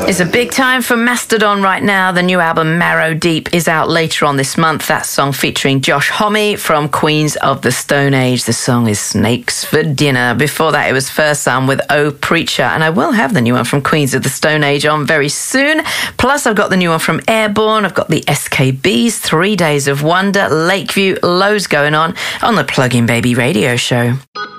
It's a big time for Mastodon right now. The new album Marrow Deep is out later on this month. That song featuring Josh Homme from Queens of the Stone Age. The song is Snakes for Dinner. Before that, it was First Son with Oh Preacher. And I will have the new one from Queens of the Stone Age on very soon. Plus, I've got the new one from Airborne. I've got the SKBs, 3 Days of Wonder, Lakeview, loads going on the Plug-in Baby radio show.